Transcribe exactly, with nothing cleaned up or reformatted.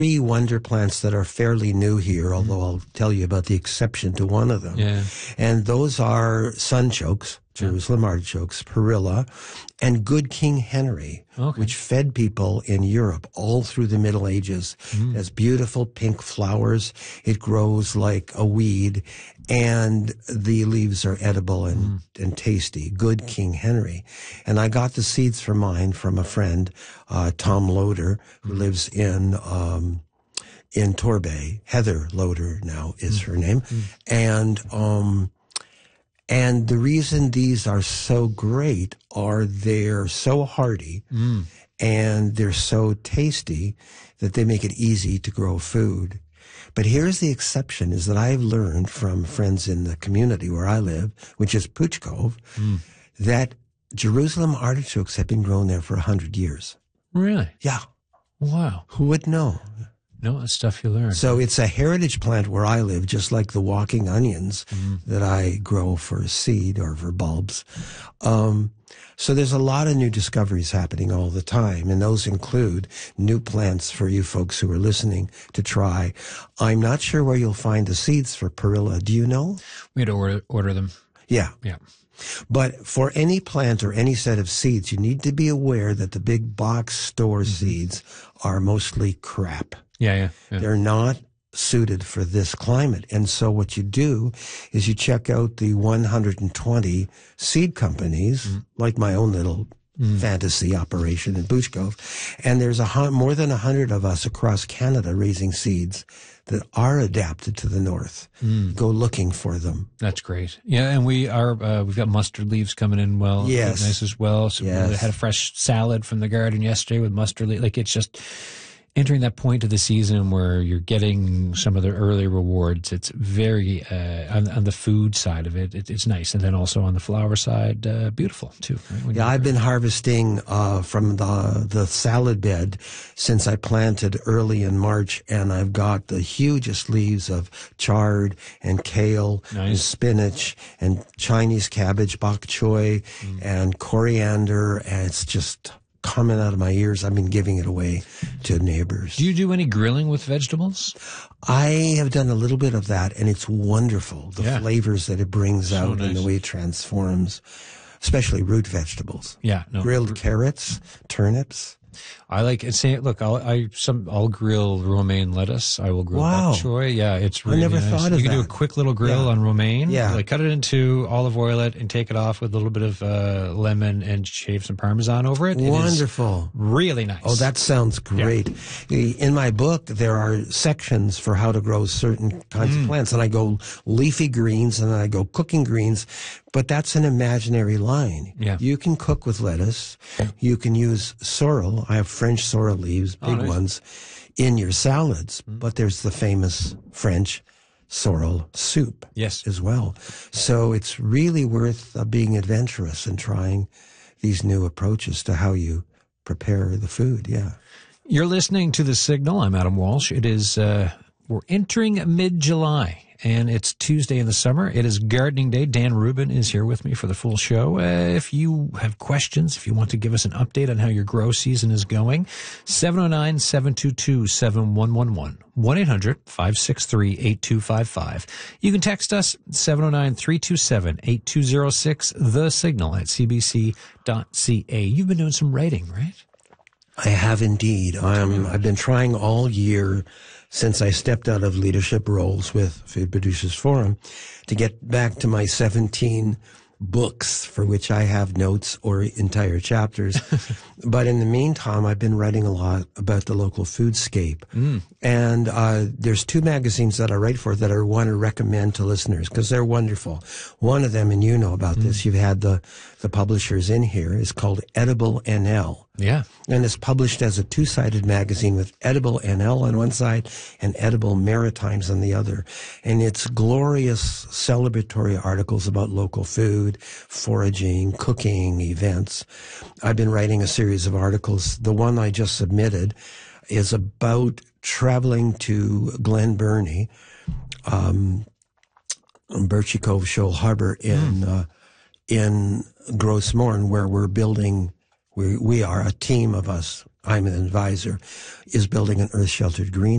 three wonder plants that are fairly new here, although mm. I'll tell you about the exception to one of them. Yeah. And those are sunchokes, Jerusalem yeah. artichokes, perilla, and good King Henry, okay. which fed people in Europe all through the Middle Ages. Mm. It has beautiful pink flowers. It grows like a weed, and the leaves are edible and, mm. and tasty. Good King Henry. And I got the seeds for mine from a friend, uh, Tom Loader, who mm. lives in um, in Torbay. Heather Loader now is mm. her name. Mm. And um And the reason these are so great are they're so hardy mm. and they're so tasty that they make it easy to grow food. But here's the exception, is that I've learned from friends in the community where I live, which is Pooch Cove, mm. that Jerusalem artichokes have been grown there for a hundred years. Really? Yeah. Wow. Who would know? No, it's stuff you learn. So it's a heritage plant where I live, just like the walking onions mm. that I grow for seed or for bulbs. Um, so there's a lot of new discoveries happening all the time, and those include new plants for you folks who are listening to try. I'm not sure where you'll find the seeds for perilla. Do you know? We had to order, order them. Yeah. Yeah. But for any plant or any set of seeds, you need to be aware that the big box store mm-hmm. seeds are mostly crap. Yeah, yeah, yeah. They're not suited for this climate. And so what you do is you check out the one hundred twenty seed companies, mm. like my own little mm. fantasy operation in Pooch Cove. And there's a hun- more than a hundred of us across Canada raising seeds that are adapted to the north. Mm. Go looking for them. That's great. Yeah, and we are, uh, we've got mustard leaves coming in well. Yes. Nice as well. So yes. we had a fresh salad from the garden yesterday with mustard leaves. Like, it's just entering that point of the season where you're getting some of the early rewards. It's very, uh, on, on the food side of it, it, it's nice. And then also on the flower side, uh, beautiful too. Right? Yeah, I've been harvesting uh, from the the salad bed since I planted early in March, and I've got the hugest leaves of chard and kale nice. and spinach and Chinese cabbage, bok choy, mm. and coriander, and it's just coming out of my ears. I've been giving it away to neighbors. Do you do any grilling with vegetables? I have done a little bit of that, and it's wonderful, the yeah. flavors that it brings so out nice. and the way it transforms, especially root vegetables. Yeah, no. Grilled carrots, turnips. I like it. Say, look, I'll I some I'll grill romaine lettuce. I will grill wow. bok choy. Yeah, it's really I never nice. thought of You can that. do a quick little grill yeah. on romaine. Yeah, like cut it into olive oil it and take it off with a little bit of uh, lemon and shave some Parmesan over it. Wonderful, it really nice. Oh, that sounds great. Yeah. In my book, there are sections for how to grow certain kinds mm. of plants, and I go leafy greens and I go cooking greens. But that's an imaginary line. Yeah. You can cook with lettuce. You can use sorrel. I have French sorrel leaves, big oh, nice. ones, in your salads. Mm. But there's the famous French sorrel soup yes. as well. So it's really worth uh, being adventurous and trying these new approaches to how you prepare the food. Yeah. You're listening to The Signal. I'm Adam Walsh. It is, uh, we're entering mid-July. And it's Tuesday in the summer. It is gardening day. Dan Rubin is here with me for the full show. Uh, if you have questions, if you want to give us an update on how your grow season is going, seven oh nine, seven two two, seven one one one, one eight hundred, five six three, eight two five five. You can text us, seven oh nine, three two seven, eight two oh six, the signal at c b c dot c a. You've been doing some writing, right? I have indeed. Um, I've been trying all year since I stepped out of leadership roles with Food Producers Forum to get back to my seventeen books for which I have notes or entire chapters. But in the meantime, I've been writing a lot about the local foodscape. Mm. And uh, there's two magazines that I write for that I want to recommend to listeners because they're wonderful. One of them, and you know about mm. this, you've had the, the publishers in here, is called Edible N L. Yeah. And it's published as a two-sided magazine with Edible N L on one side and Edible Maritimes on the other. And it's glorious celebratory articles about local food, foraging, cooking, events. I've been writing a series of articles. The one I just submitted is about traveling to Glen Burnie, um, Birchie Cove Shoal Harbor in, mm. uh, in Gros Morne, where we're building We, we are a team of us. I'm an advisor, is building an earth-sheltered green